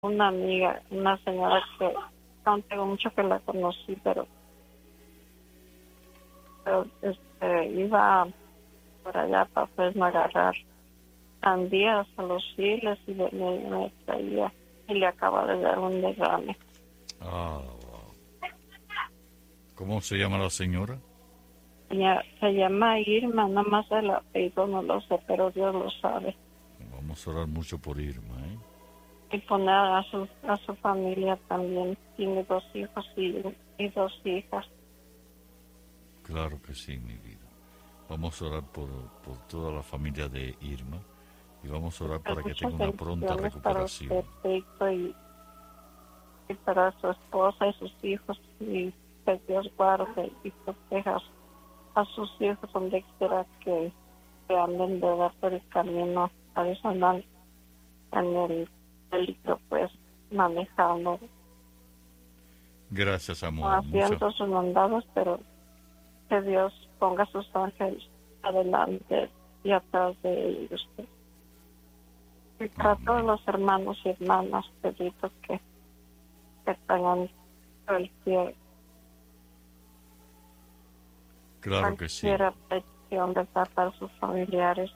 una amiga, una señora que no tengo mucho que la conocí, pero iba por allá para pues agarrar sandías a los chiles y me traía y le acaba de dar un derrame. Ah, wow. ¿Cómo se llama la señora? Ella se llama Irma, nada más el apellido no lo sé, pero Dios lo sabe. Vamos a orar mucho por Irma, ¿eh? Y poner a su familia también. Tiene 2 hijos y 2 hijas. Claro que sí, mi vida. Vamos a orar por toda la familia de Irma y vamos a orar Pues para que tenga muchas una pronta bendiciones para recuperación. usted, Víctor, y para su esposa y sus hijos. Y que Dios guarde y proteja a sus hijos donde quiera que anden de dar por el camino adicional en el peligro, pues manejando, Gracias, no amor. Muchas. haciendo sus mandados, pero que Dios ponga sus ángeles adelante y atrás de ellos. Y para todos Amén. los hermanos y hermanas, Pedrito, que tengan cualquier, Claro que sí. cualquier petición de para sus familiares.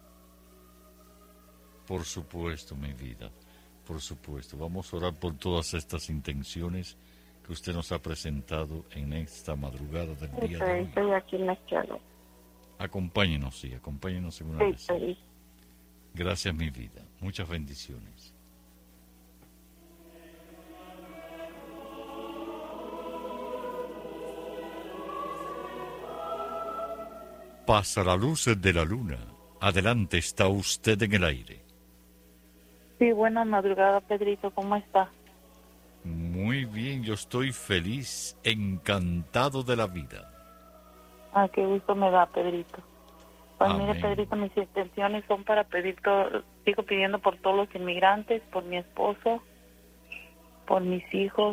Por supuesto, mi vida. Por supuesto. Vamos a orar por todas estas intenciones que usted nos ha presentado en esta madrugada del Y día de hoy. Pedrito, y aquí me quedo. Acompáñenos, sí, acompáñenos en una Sí, oración. Pedrito. Gracias, mi vida. Muchas bendiciones. Pasa la luz de la luna. Adelante, está usted en el aire. Sí, buena madrugada, Pedrito, ¿cómo está? Muy bien, yo estoy feliz, encantado de la vida. Ah, qué gusto me da, Pedrito. Pues mire, Amén. Pedrito, mis intenciones son para pedir todo, sigo pidiendo por todos los inmigrantes, por mi esposo, por mis hijos,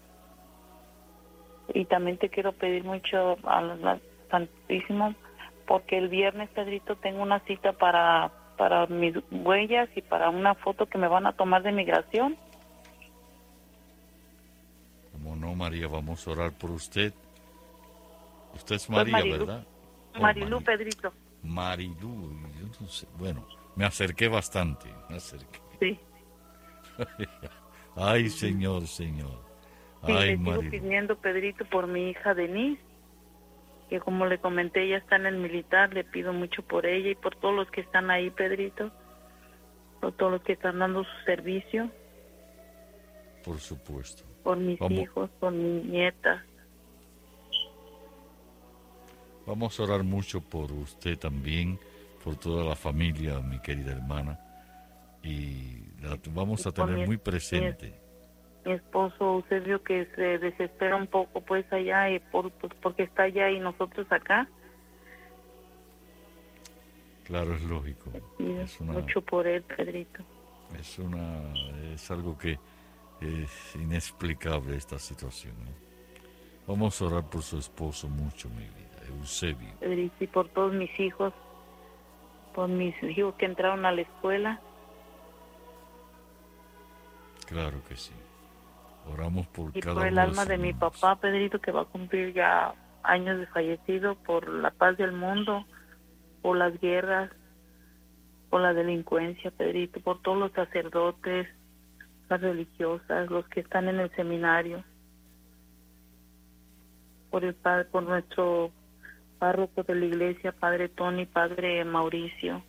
y también te quiero pedir mucho a la Santísimo, porque el viernes, Pedrito, tengo una cita para mis huellas y para una foto que me van a tomar de migración. Como no, María, vamos a orar por usted. Usted es Soy María, Marilú, ¿verdad? Oh, Marilú, Pedrito. Marilú, yo no sé. Bueno, me acerqué bastante, me acerqué. Sí. Ay, Señor, Señor. Sí, Ay, le sigo Marilú. pidiendo, Pedrito, por mi hija Denise, que como le comenté, ella está en el militar, le pido mucho por ella y por todos los que están ahí, Pedrito, por todos los que están dando su servicio, Por supuesto. por mis Vamos, hijos, por mi nieta. vamos a orar mucho por usted también, por toda la familia, mi querida hermana. Y la vamos a Por tener muy mi, presente. mi esposo Eusebio, que se desespera un poco pues allá y pues, porque está allá y nosotros acá. Claro, es lógico. Pido Es una, mucho por él, Pedrito. es algo que es inexplicable esta situación, ¿no? Vamos a orar por su esposo mucho, mi vida, Eusebio. Pedrito, y por todos mis hijos, por mis hijos que entraron a la escuela. Claro que sí. Oramos por Y cada por el uno de alma sus de mi niños. papá, Pedrito, que va a cumplir ya años de fallecido, por la paz del mundo, por las guerras, por la delincuencia, Pedrito, por todos los sacerdotes, las religiosas, los que están en el seminario, por el padre, por nuestro párroco de la iglesia, Padre Tony, Padre Mauricio.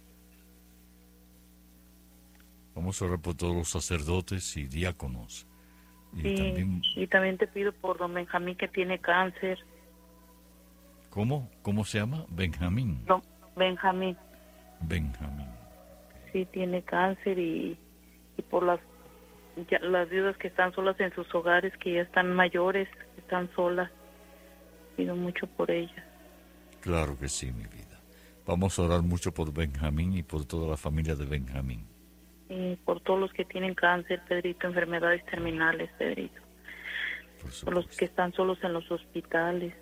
Vamos a orar por todos los sacerdotes y diáconos. Y Sí, también, y también te pido por don Benjamín, que tiene cáncer. ¿cómo? ¿Cómo se llama? Benjamín. Don Benjamín, Benjamín. sí, tiene cáncer y por las viudas que están solas en sus hogares, que ya están mayores, que están solas. Pido mucho por ellas. Claro que sí, mi vida. Vamos a orar mucho por Benjamín y por toda la familia de Benjamín. Y por todos los que tienen cáncer, Pedrito, enfermedades terminales, Pedrito. Por Por los que supuesto. están solos en los hospitales.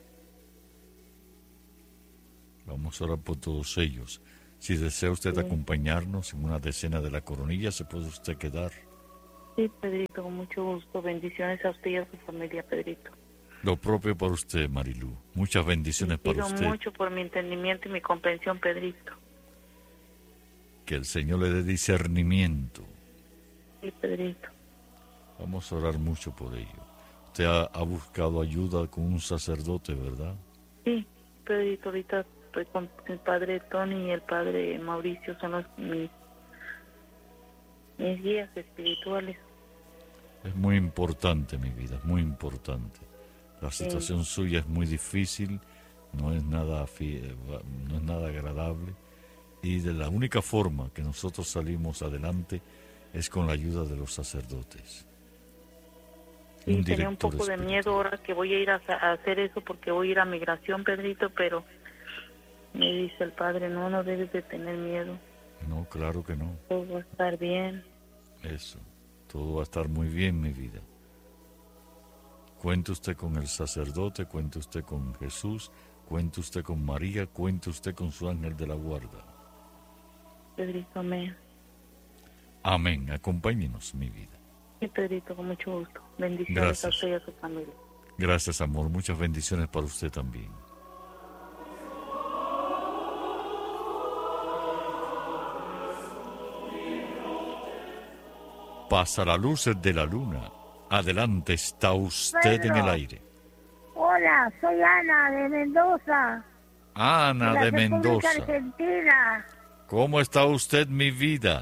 Vamos a orar por todos ellos. Si desea usted Sí. acompañarnos en una decena de la coronilla, se puede usted quedar. Sí, Pedrito, con mucho gusto. Bendiciones a usted y a su familia, Pedrito. Lo propio para usted, Marilú. Muchas bendiciones para Pido usted. mucho por mi entendimiento y mi comprensión, Pedrito. Que el Señor le dé discernimiento. Sí, Pedrito. Vamos a orar mucho por ello. Usted ha buscado ayuda con un sacerdote, ¿verdad? Sí, Pedrito, ahorita estoy con el padre Tony y el padre Mauricio, son mis guías espirituales. Es muy importante, mi vida, es muy importante. La situación suya es muy difícil, no es nada agradable, y de la única forma que nosotros salimos adelante es con la ayuda de los sacerdotes. Sí, tenía un poco de miedo ahora que voy a ir a hacer eso porque voy a ir a migración, Pedrito, pero me dice el padre, no debes de tener miedo. No, claro que no. Todo va a estar bien. Eso, todo va a estar muy bien, mi vida. Cuente usted con el sacerdote, cuente usted con Jesús, cuente usted con María, cuente usted con su ángel de la guarda. Pedrito, amén. Amén. Acompáñenos, mi vida. Sí, Pedrito, con mucho gusto. Bendiciones. Gracias. A usted y a su familia. Gracias, amor. Muchas bendiciones para usted también. Pasa la luz de la luna. Adelante, está usted en el aire. Hola, soy Ana de Mendoza. Ana de Mendoza. Argentina. ¿Cómo está usted, mi vida?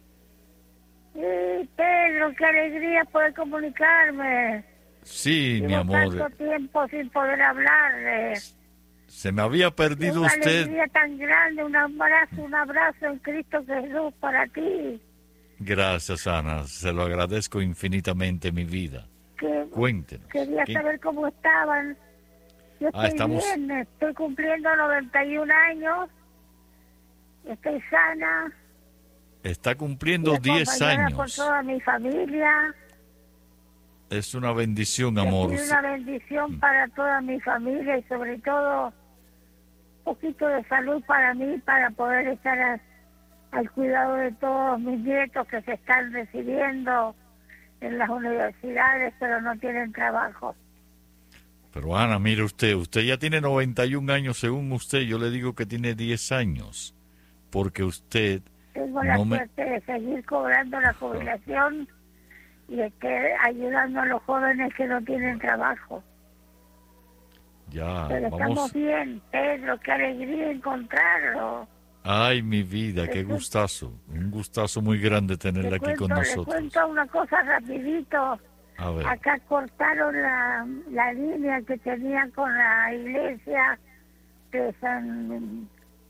Sí, Pedro, qué alegría poder comunicarme. Sí, Llevo mi amor. tanto tiempo sin poder hablarle. Se me había perdido Una usted. alegría tan grande, un abrazo en Cristo Jesús para ti. Gracias, Ana. Se lo agradezco infinitamente, mi vida. Cuéntenos. Quería saber cómo estaban. Yo estoy bien, estoy cumpliendo 91 años. Estoy sana. Está cumpliendo 10 años. Por toda mi familia. Es una bendición, amor. Es una bendición para toda mi familia y sobre todo un poquito de salud para mí, para poder estar al cuidado de todos mis nietos que se están recibiendo en las universidades, pero no tienen trabajo. Pero Ana, mire usted ya tiene 91 años, según usted, yo le digo que tiene 10 años, porque usted... Tengo la suerte de seguir cobrando la jubilación y ayudando a los jóvenes que no tienen trabajo. Ya, pero vamos... estamos bien, Pedro, qué alegría encontrarlo. Ay, mi vida, qué gustazo, un gustazo muy grande tenerla aquí con nosotros. Le cuento una cosa rapidito. A ver. Acá cortaron la línea que tenían con la iglesia de San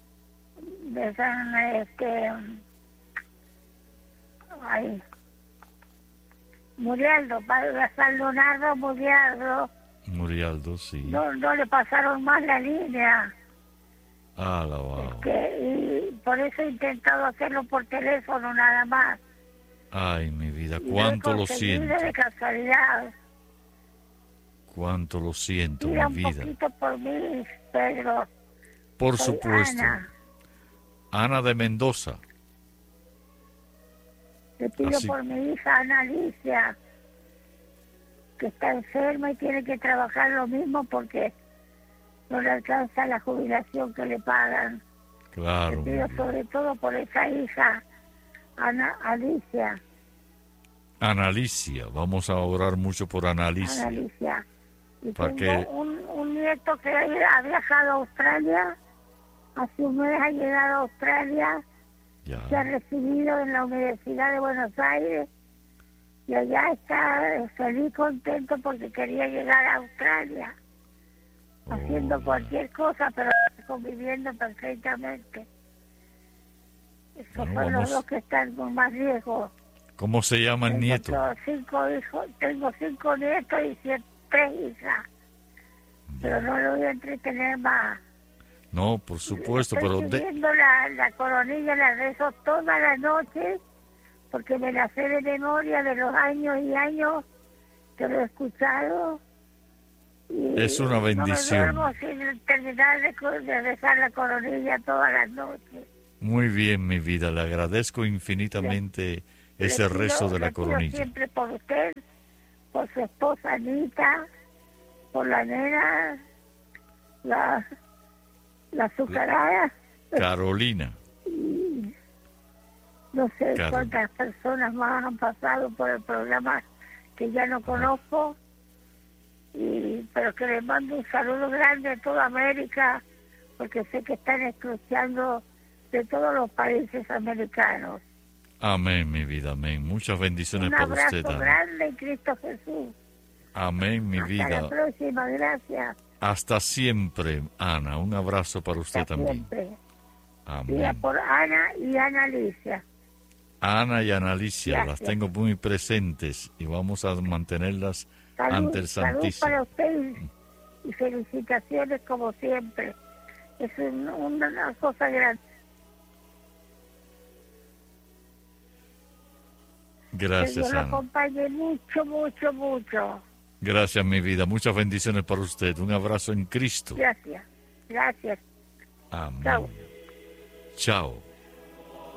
Murialdo, para San Leonardo Murialdo, sí. No le pasaron más la línea. Ah, la wow. Y por eso he intentado hacerlo por teléfono nada más. Ay, mi vida, cuánto lo siento. De casualidad. Cuánto lo siento, Mira mi vida. un poquito por mí, Pedro. Por supuesto. Ana de Mendoza. Le pido por mi hija Ana Alicia, que está enferma y tiene que trabajar lo mismo porque no le alcanza la jubilación que le pagan. Claro. Le pido sobre todo por esa hija, Ana Alicia. Ana Alicia, vamos a orar mucho por Ana Alicia. Ana Alicia. Y ¿Para tengo un nieto que ha viajado a Australia, hace un mes ha llegado a Australia, se ha recibido en la Universidad de Buenos Aires y allá está feliz, contento porque quería llegar a Australia, haciendo cualquier cosa, pero conviviendo perfectamente. Esos son los dos que están con más riesgo. ¿Cómo se llama el nieto? Tengo 5 nietos y 3 hijas, pero no lo voy a entretener más. No, por supuesto, pero... Viendo la coronilla, la rezo todas las noches, porque me la sé de memoria de los años y años que lo he escuchado. Y es una bendición. No me duermo sin terminar de rezar la coronilla todas las noches. Muy bien, mi vida, le agradezco infinitamente ese rezo de la coronilla. Siempre por usted, por su esposa Anita, por la nena, la azucarada. Carolina. Y no sé cuántas personas más han pasado por el programa que ya no conozco, pero que les mando un saludo grande a toda América, porque sé que están escuchando de todos los países americanos. Amén, mi vida, amén. Muchas bendiciones para usted. Un abrazo grande en Cristo Jesús. Amén, mi vida. Hasta la próxima, gracias. Hasta siempre, Ana. Un abrazo para usted Hasta también. Siempre. Amén. Día por Ana y Ana Alicia. Ana y Ana Alicia, Gracias. las tengo muy presentes y vamos a mantenerlas ante el Santísimo. Salud para usted y felicitaciones como siempre. Es una cosa grande. Gracias, que Dios Ana. lo acompañe mucho, mucho, mucho. Gracias, mi vida. Muchas bendiciones para usted. Un abrazo en Cristo. Gracias. Gracias. Amén. Chao. Chao.